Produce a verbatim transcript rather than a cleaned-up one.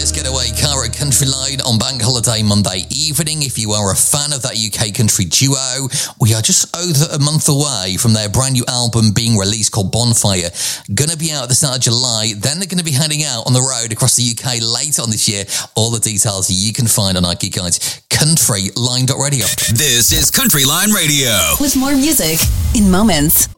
Let's Get Away, Cara Country Line on Bank Holiday Monday evening. If you are a fan of that U K country duo, we are just over a month away from their brand new album being released called Bonfire. Going to be out at the start of July. Then they're going to be heading out on the road across the U K later on this year. All the details you can find on our Geek Guides country line dot radio. This is Country Line Radio. With more music in moments.